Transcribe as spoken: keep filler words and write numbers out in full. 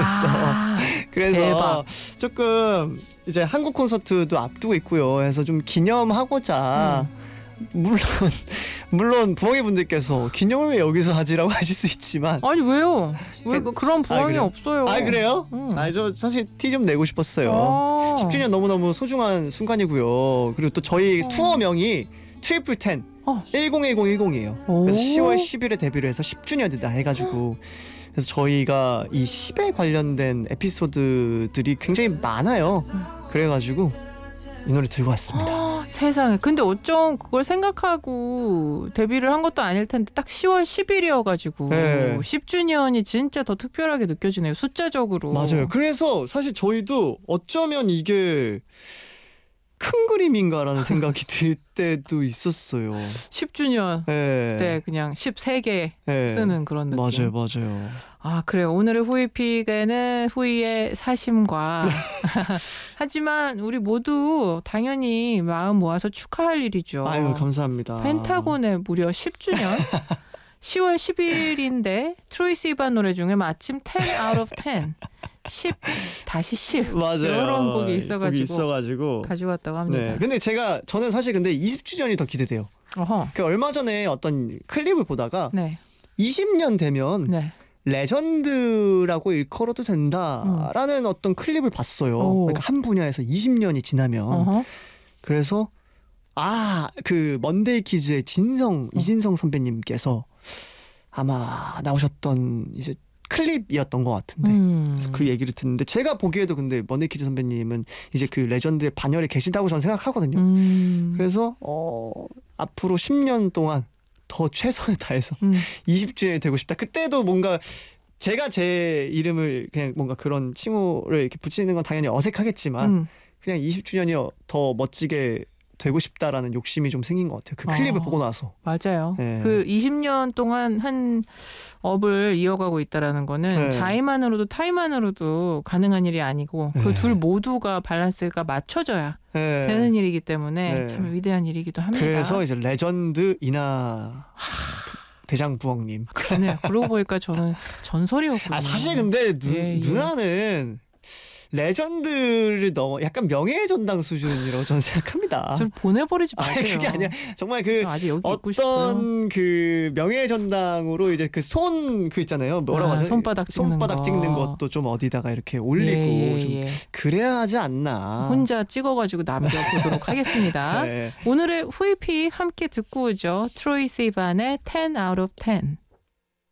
아, 그래서 대박. 조금 이제 한국 콘서트도 앞두고 있고요. 해서 좀 기념하고자 음. 물론 물론 부엉이 분들께서 기념을 왜 여기서 하지라고 하실 수 있지만 아니 왜요? 왜 그, 그런 부엉이 아, 그래요? 없어요? 아 그래요? 음. 아 저 사실 티 좀 내고 싶었어요. 어. 십 주년 너무너무 소중한 순간이고요. 그리고 또 저희 어. 투어명이 트리플 텐 어. 일공일공일공이에요. 오. 그래서 시월 십일에 데뷔를 해서 십 주년이다 해가지고 그래서 저희가 이 십에 관련된 에피소드들이 굉장히 많아요. 그래가지고 이 노래 들고 왔습니다. 아, 세상에. 근데 어쩜 그걸 생각하고 데뷔를 한 것도 아닐 텐데 딱 시월 십일이어가지고 네. 십 주년이 진짜 더 특별하게 느껴지네요. 숫자적으로. 맞아요. 그래서 사실 저희도 어쩌면 이게 큰 그림인가라는 생각이 들 때도 있었어요. 십 주년 네. 때 그냥 십삼 개 네. 쓰는 그런 느낌. 맞아요, 맞아요. 아 그래요. 오늘의 후이픽에는 후이의 사심과 하지만 우리 모두 당연히 마음 모아서 축하할 일이죠. 아유, 감사합니다. 펜타곤의 무려 십 주년 시월 십일인데 트로이 시반 노래 중에 마침 ten out of ten 십 다시 십 맞아요. 이런 곡이 있어가지고, 곡이 있어가지고. 가져왔다고 합니다. 네. 근데 제가 저는 사실 근데 이십 주년이 더 기대돼요. 어허. 그 얼마 전에 어떤 클립을 보다가 네. 이십 년 되면 네. 레전드라고 일컬어도 된다라는 음. 어떤 클립을 봤어요. 오. 그러니까 한 분야에서 이십 년이 지나면 어허. 그래서 아, 그 먼데이 키즈의 진성 이진성 선배님께서 아마 나오셨던 이제 클립이었던 것 같은데 음. 그래서 그 얘기를 듣는데 제가 보기에도 근데 먼데이 키즈 선배님은 이제 그 레전드의 반열에 계시다고 저는 생각하거든요. 음. 그래서 어, 앞으로 십 년 동안 더 최선을 다해서 음. 이십 주년이 되고 싶다. 그때도 뭔가 제가 제 이름을 그냥 뭔가 그런 칭호를 이렇게 붙이는 건 당연히 어색하겠지만 음. 그냥 이십 주년이 더 멋지게 되고 싶다라는 욕심이 좀 생긴 것 같아요. 그 클립을 어. 보고 나서. 맞아요. 네. 그 이십 년 동안 한 업을 이어가고 있다라는 거는 네. 자의만으로도 타의만으로도 가능한 일이 아니고 네. 그 둘 모두가 밸런스가 맞춰져야 네. 되는 일이기 때문에 네. 참 위대한 일이기도 합니다. 그래서 이제 레전드 이나 대장 부엉님. 네, 그러고 보니까 저는 전설이었거든요. 아 사실 근데 누, 예, 예. 누나는 레전드를 넘어 약간 명예의 전당 수준이라고 저는 생각합니다. 좀 보내버리지 마세요. 아니, 그게 아니라 정말 그 저 아직 여기 있고 싶어요. 어떤 그 명예의 전당으로 이제 그 손 그 있잖아요. 뭐라고 아, 하죠? 손바닥 찍는 손바닥 거. 찍는 것도 좀 어디다가 이렇게 올리고 예, 예, 좀 예. 그래야 하지 않나. 혼자 찍어가지고 남겨보도록 하겠습니다. 네. 오늘의 후이픽 함께 듣고 오죠. 트로이 시반의 ten out of ten.